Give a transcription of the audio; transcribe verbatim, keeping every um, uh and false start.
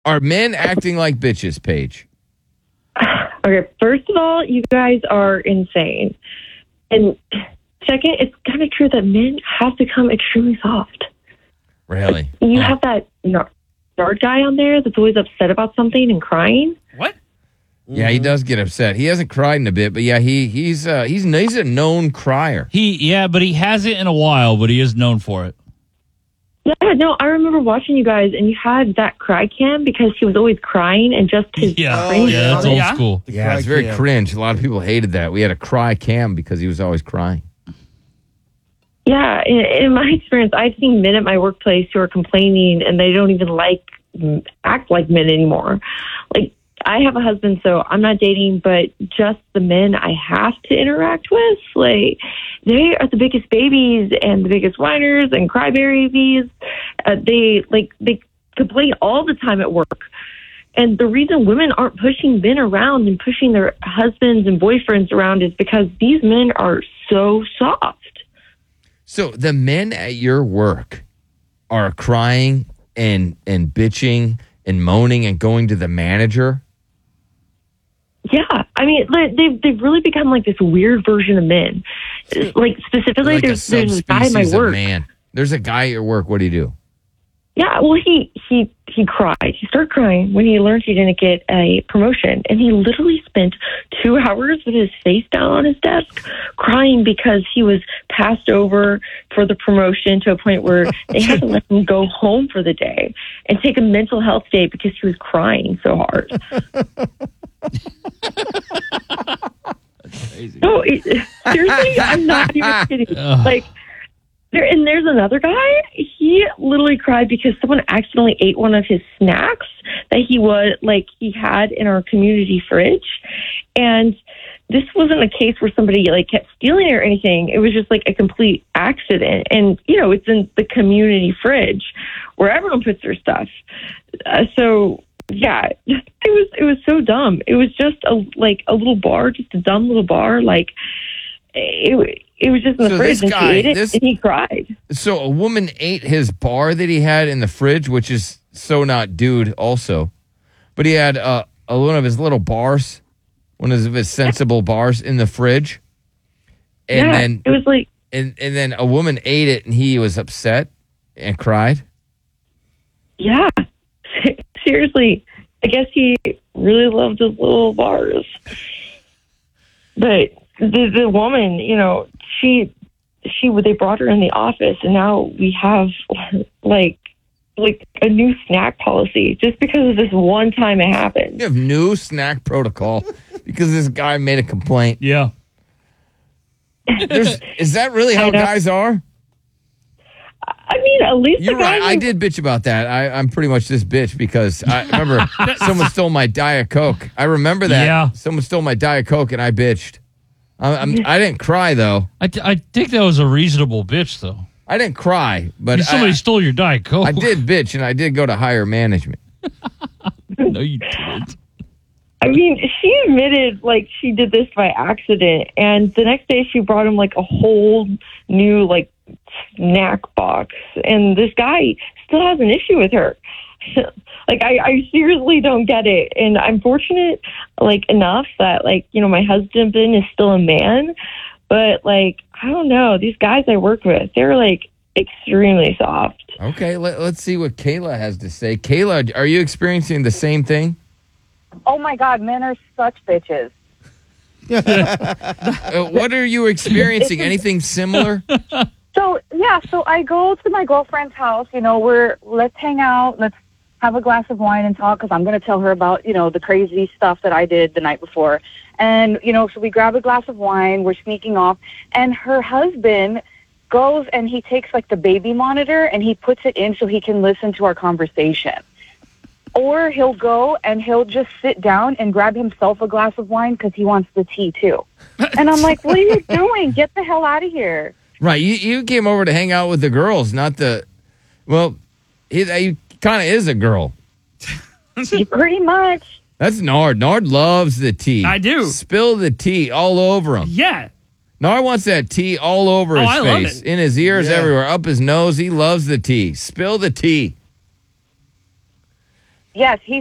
Are men acting like bitches, Paige? Okay, first of all, you guys are insane. And second, it's kind of true that men have become extremely soft. Really? You Oh. have that nerd guy on there that's always upset about something and crying. What? Yeah, he does get upset. He hasn't cried in a bit, but yeah, he he's uh, he's he's a known crier. He yeah, but he hasn't in a while, but he is known for it. Yeah, no, I remember watching you guys, and you had that cry cam because he was always crying and just his Yeah, brain- yeah, that's old Yeah. school. The Yeah, cry it's very cam. cringe. A lot of people hated that. We had a cry cam because he was always crying. Yeah, in, in my experience, I've seen men at my workplace who are complaining, and they don't even like act like men anymore. Like, I have a husband, so I'm not dating, but just the men I have to interact with, like, they are the biggest babies and the biggest whiners and crybabies. Uh, they, like, they complain all the time at work. And the reason women aren't pushing men around and pushing their husbands and boyfriends around is because these men are so soft. So the men at your work are crying and and bitching and moaning and going to the manager. Yeah, I mean, like, they've they've really become like this weird version of men. Like specifically, Like a there's there's a guy at my subspecies of work. man. There's a guy at your work. What do you do? Yeah, well, he he he cried. He started crying when he learned he didn't get a promotion, and he literally spent two hours with his face down on his desk, crying because he was passed over for the promotion to a point where they had to let him go home for the day and take a mental health day because he was crying so hard. No, it, seriously, I'm not even kidding. Like, there, and there's another guy. He literally cried because someone accidentally ate one of his snacks that he was like he had in our community fridge, and this wasn't a case where somebody like kept stealing it or anything. It was just like a complete accident, and you know it's in the community fridge where everyone puts their stuff. Uh, so. Yeah, it was it was so dumb. It was just a like a little bar, just a dumb little bar. Like it, it was just in the So fridge, this and guy- she ate it, this- and he cried. So a woman ate his bar that he had in the fridge, which is so not dude also. But he had uh, a, one of his little bars, one of his sensible bars in the fridge. And yeah, then it was like and, and then a woman ate it and he was upset and cried. yeah, seriously. I guess he really loved his little bars. But the the woman, you know, she she they brought her in the office, and now we have like like a new snack policy just because of this one time it happened. You have new snack protocol because this guy made a complaint. Yeah. There's, is that really how I know. guys are? I mean, at least You're the guy right. I did bitch about that. I, I'm pretty much this bitch because I remember someone stole my Diet Coke. I remember that. Yeah. Someone stole my Diet Coke and I bitched. I, I'm, I didn't cry though. I, th- I think that was a reasonable bitch, though. I didn't cry, but Somebody I, stole your Diet Coke. I did bitch and I did go to higher management. No, you didn't. I mean, she admitted like she did this by accident, and the next day she brought him like a whole new like snack box, and this guy still has an issue with her. Like, I, I seriously don't get it, and I'm fortunate like enough that like you know my husband is still a man, but like I don't know, these guys I work with, they're like extremely soft. Okay, let, let's see what Kayla has to say. Kayla, are you experiencing the same thing? Oh my God, men are such bitches. Uh, what are you experiencing? Anything similar? So yeah, so I go to my girlfriend's house. You know, we're let's hang out, let's have a glass of wine and talk because I'm going to tell her about you know the crazy stuff that I did the night before. And you know, so we grab a glass of wine, we're sneaking off, and her husband goes and he takes like the baby monitor and he puts it in so he can listen to our conversation. Or he'll go and he'll just sit down and grab himself a glass of wine because he wants the tea too. And I'm like, what are you doing? Get the hell out of here. Right, you you came over to hang out with the girls, not the. Well, he, he kind of is a girl. Pretty much. That's Nard. Nard loves the tea. I do. Spill the tea all over him. Yeah. Nard wants that tea all over Oh, his I love face, it. in his ears, Yeah. everywhere, up his nose. He loves the tea. Spill the tea. Yes, he